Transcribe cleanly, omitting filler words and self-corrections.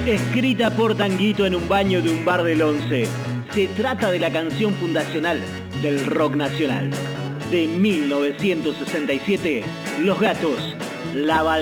Escrita por Tanguito en un baño de un bar del 11. Se trata de la canción fundacional del rock nacional. De 1967, Los Gatos, La